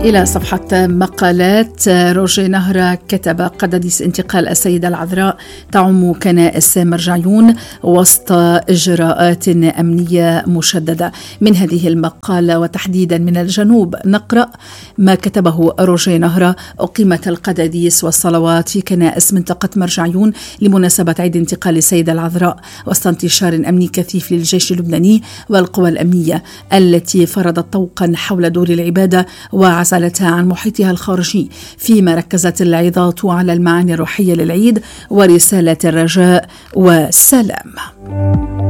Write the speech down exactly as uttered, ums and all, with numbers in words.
إلى صفحة مقالات. روجيه نهرة كتب: قداديس انتقال السيدة العذراء تعم كنائس مرجعيون وسط إجراءات أمنية مشددة. من هذه المقالة وتحديدا من الجنوب نقرأ ما كتبه روجيه نهرة: أقيمت القداديس والصلوات في كنائس منطقة مرجعيون لمناسبة عيد انتقال السيدة العذراء وسط انتشار أمني كثيف للجيش اللبناني والقوى الأمنية التي فرضت طوقا حول دور العبادة وعزلتها عن محيطها الخارجي، فيما ركزت العظات على المعاني الروحية للعيد ورسالة الرجاء والسلام.